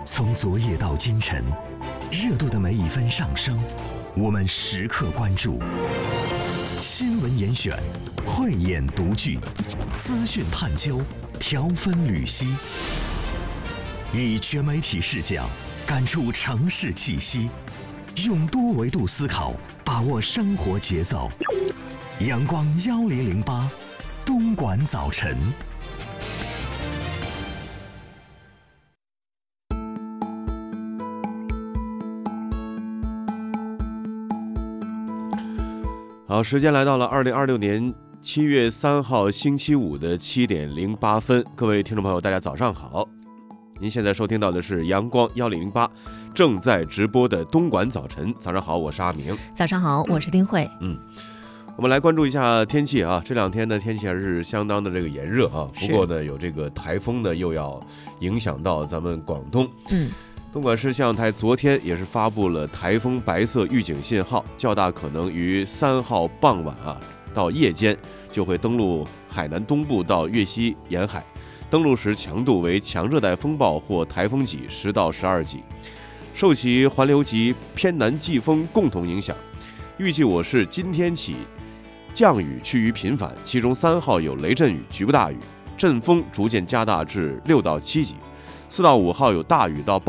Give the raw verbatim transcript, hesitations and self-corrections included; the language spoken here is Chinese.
从昨夜到今晨，热度的每一分上升，我们时刻关注。新闻严选，慧眼独具，资讯探究，条分缕析，以全媒体视角感触城市气息，用多维度思考把握生活节奏。阳光一零零八，东莞早晨。 好，时间来到了二零二六年七月三号星期五的七点零八分，各位听众朋友，大家早上好。您现在收听到的是阳光一零零八正在直播的东莞早晨。早上好，我是阿明。 早上好，我是丁慧。 嗯，我们来关注一下天气啊，这两天的天气还是相当的这个炎热啊，不过呢，有这个台风呢又要影响到咱们广东。 嗯。 东莞市气象台昨天也是发布了台风白色预警信号，较大可能于三号傍晚啊到夜间就会登陆海南东部到粤西沿海，登陆时强度为强热带风暴或台风级十到十二级，受其环流及偏南季风共同影响，预计我市今天起降雨趋于频繁，其中三号有雷阵雨、局部大雨，阵风逐渐加大至六到七级，四到五号有大雨到